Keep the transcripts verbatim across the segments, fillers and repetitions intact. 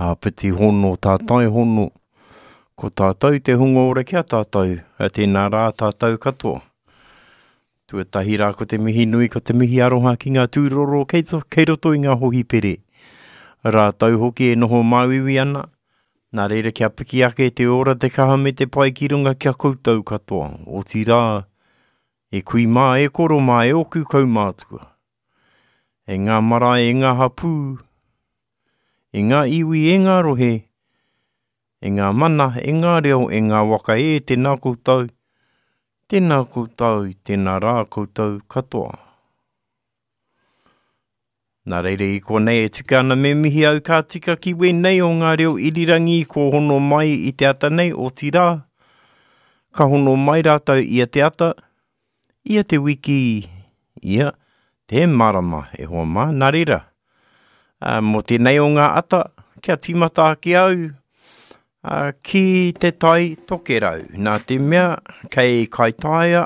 A piti hono tātai hono. Ko tātou te hunga ora kia tātou. A tēnā rā tātou katoa. Tuatahi rā ko te mihi nui ko te mihi aroha ki ngā tūroro kei, to, kei roto i ngā hohi pere. Rā tau hoki e noho mauiwi ana. Nā reira kia piki ake te ora te kaha me te pai ki runga kia koutou katoa. O ti rā, e kui mā, e koro mā, e oku kau mātua. E ngā marae, e ngā hapū, e ngā iwi, e ngā rohe, e ngā mana, e ngā reo, e ngā waka e tēnā koutou, tēnā koutou, tēnā rā koutou katoa. Nā reire i ko nei e tika ana me mihi au ka tika ki wenei o ngā reo irirangi ko hono mai i te ata nei o ti rā. Ka hono mai rātau ia te ata, ia te wiki, ia te marama e hoa mā, nā reira. Uh, mo tēnei o ngā ata, kia timata ki au, uh, ki te tai tokerau. Nā te mea, kei kai taia,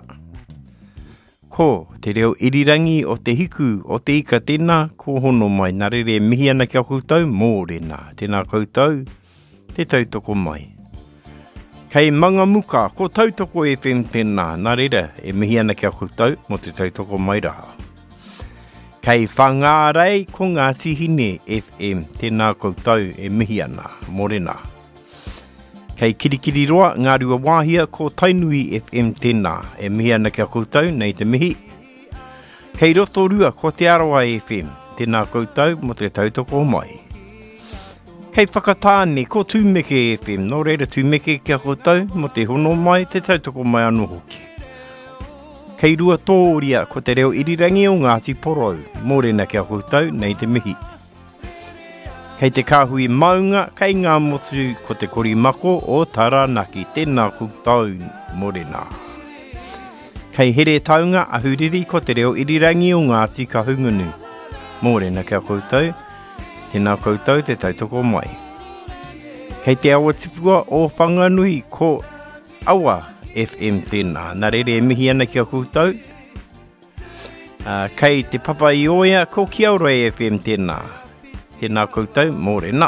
ko te reo irirangi o te hiku, o te ika tēnā, ko hono mai. Nā reire mihi ana kia koutou, mō rena. Tēnā koutou, te tautoko mai. Kei manga muka, ko tautoko F M tēnā. Nā reire, e mihi ana kia koutou, mo te tautoko mai raha. Kei whangārei ko ngā tihine F M, tēnā koutou e mihi ana, morena. Kei kirikiri roa, ngā rua wāhia ko Tainui F M tēnā, e mihi ana kia koutou, nei te mihi. Kei Rotorua ko te Arawa F M, tēnā koutou, mo te tautoko mai. Kei Whakatāne ko Tūmeke F M, no reira Tūmeke kia koutou, mo te hono mai, te tautoko mai anu hoki. Kei rua tōria ko te reo irirangi o Ngāti Porou, mōrena kia koutou, nei te mihi. Kei te kāhui maunga, kei ngā motu ko te korimako o Taranaki, tēnā koutou, mōrena. Kei here taunga ahuriri ko te reo irirangi o Ngāti Kahungunu, mōrena kia koutou, tēnā koutou te tautoko mai. Kei te awa tipua o Whanganui ko Awa F M tēnā, nā reire e mihi ana kia koutou. Uh, kei te Papa Ioia ko Kiaura F M tēnā, tēnā koutou, mōrena.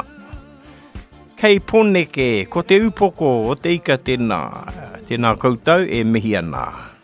Kei Poneke ko te upoko o te ika tēnā, tēnā koutou e mihi ana.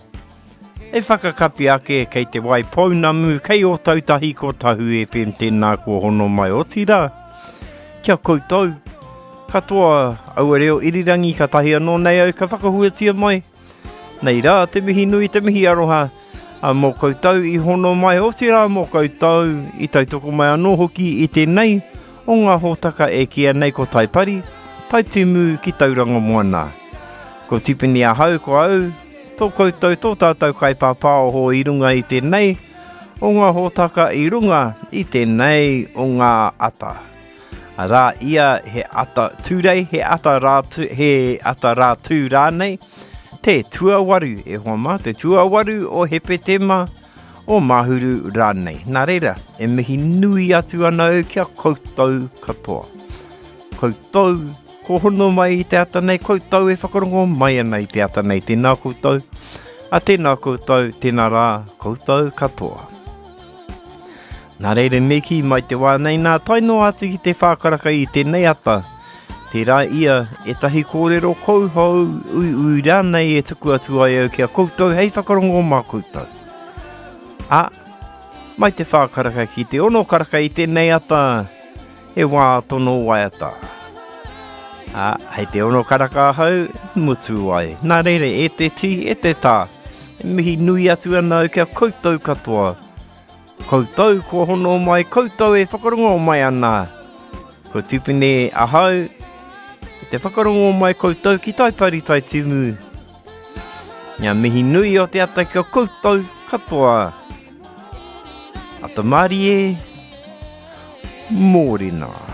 E whakakapi ake kei te Waipounamu, kei o tautahi ko Tahu F M tēnā ko hono mai o tira. Kia koutou. Katoa aua reo irirangi ka tahi anō nei au ka whakahuatia mai. Nei rā, te mihi nui, te mihi aroha. A mō koutou i hono mai o si rā mō koutou i tautoko mai anō hoki i tēnei o ngā hōtaka e kia nei ko taipari, taitimu ki tauranga moana. Ko tipini a hau ko au, tō koutou tō tātou kai pāpāo ho i runga i tēnei o ngā hōtaka i runga i tēnei o ngā ata. A rā ia he ata tūrei, he ata rā, tu, he ata rā tū rānei, te tuawaru e hoa mā, te tuawaru o hepe tema o mahuru rānei. Nā reira, e mihi nui atu ana au kia koutou katoa. Koutou, ko hono mai i te ata nei, koutou e whakarongo mai ana i te ata nei, tēnā koutou, a tēnā koutou, tēnā rā, koutou katoa. Nā reire meki mai te wānei nā taino atu ki te whākaraka i tēnei ata. Te rā ia e tahi kōrero kouhou ui ui rānei e tuku atu ai au kia koutou hei whakarongo mā koutou. A, mai te whākaraka ki te ono karaka i tēnei ata, e wā tono waiata. A, hei te ono karaka hau, mutu ai. Nā reire e te ti, e te tā, e mihi nui atu ana au kia koutou katoa. Koutou, ko hono mai, koutou e whakarongo mai ana. Ko tupine ahau, te whakarongo mai koutou ki taipari tai timu. Ngā mihi nui o te ata kia koutou katoa. Ata mari e, mōrena.